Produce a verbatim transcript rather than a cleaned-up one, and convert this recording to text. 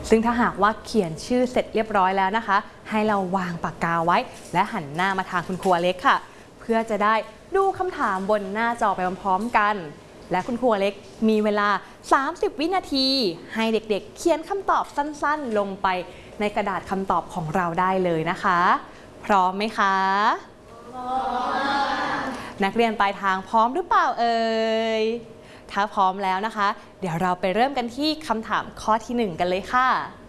ซึ่งถ้าหากว่าเขียนชื่อเสร็จเรียบร้อยแล้วนะคะให้เราวางปากกาไว้และหันหน้ามาทางคุณครูอเล็กค่ะเพื่อจะได้ดูคำถามบนหน้าจอไปพร้อมๆกันและคุณครูอเล็กมีเวลาสามสิบวินาทีให้เด็กๆเขียนคำตอบสั้นๆลงไปในกระดาษคำตอบของเราได้เลยนะคะพร้อมไหมคะพร้อมนักเรียนปลายทางพร้อมหรือเปล่าเอ่ยถ้าพร้อมแล้วนะคะเดี๋ยวเราไปเริ่มกันที่คำถามข้อที่หนึ่งกันเลยค่ะ